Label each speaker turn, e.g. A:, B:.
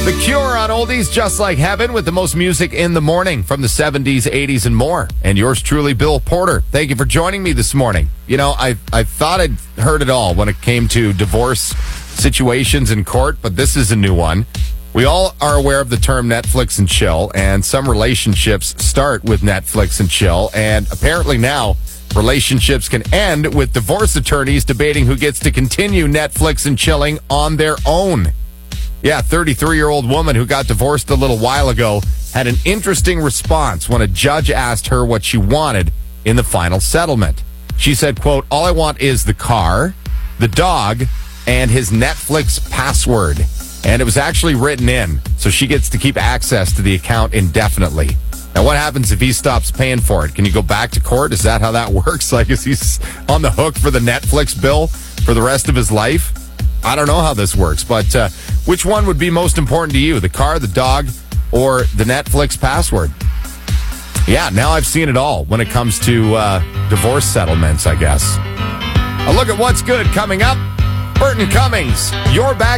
A: The Cure on Oldies Just Like Heaven with the most music in the morning from the 70s, 80s, and more. And yours truly, Bill Porter. Thank you for joining me this morning. You know, I thought I'd heard it all when it came to divorce situations in court, but this is a new one. We all are aware of the term Netflix and chill, and some relationships start with Netflix and chill, and apparently now relationships can end with divorce attorneys debating who gets to continue Netflix and chilling on their own. Yeah, 33-year-old woman who got divorced a little while ago had an interesting response when a judge asked her what she wanted in the final settlement. She said, quote, "All I want is the car, the dog, and his Netflix password." And it was actually written in, so she gets to keep access to the account indefinitely. Now, what happens if he stops paying for it? Can you go back to court? Is that how that works? Like, is he on the hook for the Netflix bill for the rest of his life? I don't know how this works, but which one would be most important to you? The car, the dog, or the Netflix password? Yeah, now I've seen it all when it comes to divorce settlements, I guess. A look at what's good coming up. Burton Cummings, you're back.